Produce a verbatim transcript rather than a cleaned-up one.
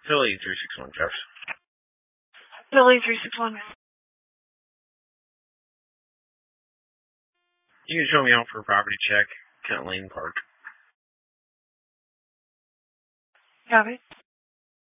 Philly three six one, Jeff. Philly three six one. You can show me out for a property check, Kent Lane Park. Copy.